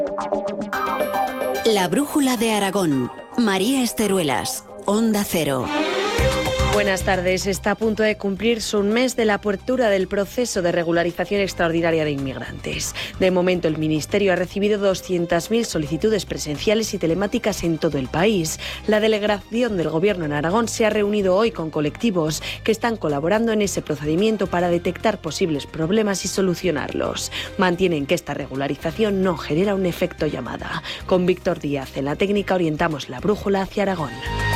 La brújula de Aragón. María Esteruelas, Onda Cero. Buenas tardes. Está a punto de cumplirse un mes de la apertura del proceso de regularización extraordinaria de inmigrantes. De momento, el Ministerio ha recibido 200.000 solicitudes presenciales y telemáticas en todo el país. La delegación del Gobierno en Aragón se ha reunido hoy con colectivos que están colaborando en ese procedimiento para detectar posibles problemas y solucionarlos. Mantienen que esta regularización no genera un efecto llamada. Con Víctor Díaz en la técnica orientamos la brújula hacia Aragón.